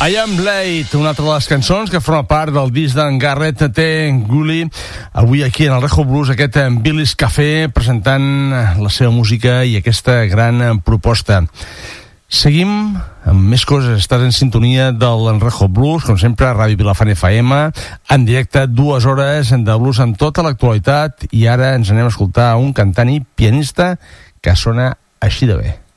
I Am Late, una altra de les cançons que forma part del disc d'en Garrett T. Gully. Avui aquí en el Rejo Blues, aquest Billy's Café, presentant la seva música i aquesta gran proposta. Seguim amb més coses. Estàs en sintonia del Rejo Blues, com sempre, a Ràdio Vilafant FM, en directe, 2 hores de blues amb tota l'actualitat, i ara ens anem a escoltar un cantant i pianista que sona així de bé.